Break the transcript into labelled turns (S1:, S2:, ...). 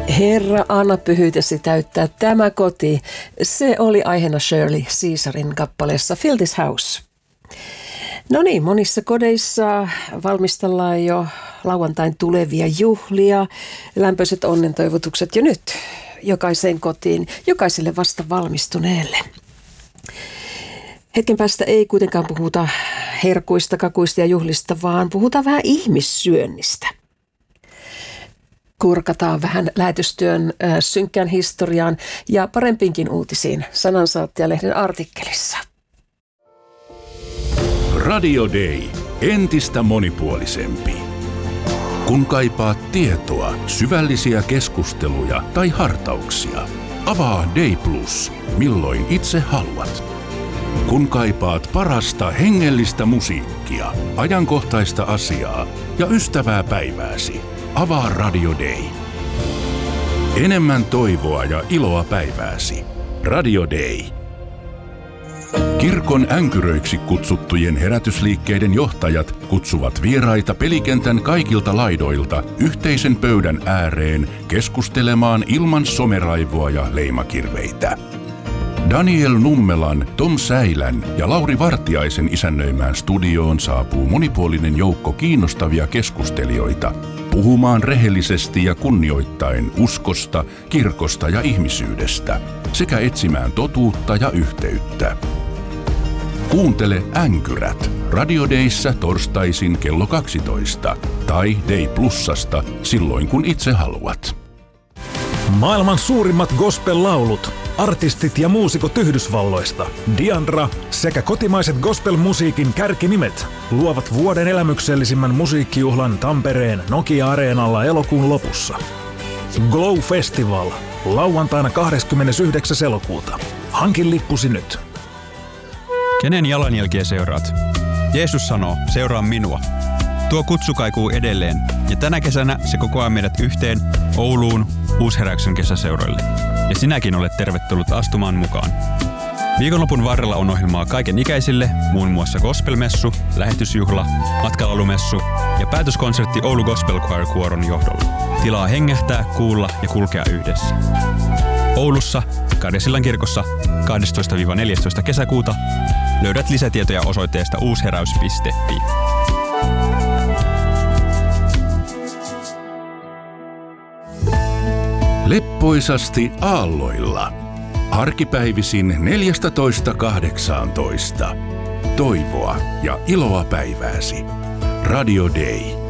S1: Herra, anna pyhyytesi täyttää tämä koti. Se oli aiheena Shirley Caesarin kappaleessa Fill This House. No niin, monissa kodeissa valmistellaan jo lauantain tulevia juhlia, lämpöiset onnentoivotukset jo nyt jokaiseen kotiin, jokaiselle vasta valmistuneelle. Hetken päästä ei kuitenkaan puhuta herkuista, kakuista ja juhlista, vaan puhutaan vähän ihmissyönnistä. Kurkataan vähän lähetystyön synkkään historiaan ja parempiinkin uutisiin Sanansaattaja-lehden artikkelissa.
S2: Radio Day. Entistä monipuolisempi. Kun kaipaat tietoa, syvällisiä keskusteluja tai hartauksia, avaa Day Plus, milloin itse haluat. Kun kaipaat parasta hengellistä musiikkia, ajankohtaista asiaa ja ystävää päivääsi, avaa Radio Day. Enemmän toivoa ja iloa päivääsi. Radio Day. Kirkon änkyröiksi kutsuttujen herätysliikkeiden johtajat kutsuvat vieraita pelikentän kaikilta laidoilta yhteisen pöydän ääreen keskustelemaan ilman someraivoa ja leimakirveitä. Daniel Nummelan, Tom Säilän ja Lauri Vartiaisen isännöimään studioon saapuu monipuolinen joukko kiinnostavia keskustelijoita puhumaan rehellisesti ja kunnioittaen uskosta, kirkosta ja ihmisyydestä sekä etsimään totuutta ja yhteyttä. Kuuntele Änkyrät Radio Dayssä torstaisin kello 12 tai Day Plusasta silloin kun itse haluat.
S3: Maailman suurimmat gospel-laulut, artistit ja muusikot Yhdysvalloista, Diandra sekä kotimaiset gospel-musiikin kärkinimet luovat vuoden elämyksellisimmän musiikkijuhlan Tampereen Nokia-areenalla elokuun lopussa. Glow Festival, lauantaina 29. elokuuta. Hankin lippusi nyt.
S4: Kenen jalanjälkiä seuraat? Jeesus sanoo, seuraa minua. Tuo kutsu kaikuu edelleen, ja tänä kesänä se kokoaa meidät yhteen Ouluun Uusheräyksen kesäseuroille. Ja sinäkin olet tervetullut astumaan mukaan. Viikonlopun varrella on ohjelmaa kaiken ikäisille, muun muassa gospelmessu, lähetysjuhla, matkalalumessu ja päätöskonsertti Oulu Gospel Choir-kuoron johdolla. Tilaa hengähtää, kuulla ja kulkea yhdessä. Oulussa, Karjasillan kirkossa 12-14 kesäkuuta löydät lisätietoja osoitteesta uusheräys.fi.
S2: Leppoisasti aalloilla. Arkipäivisin 14.18. Toivoa ja iloa päivääsi. Radio Day.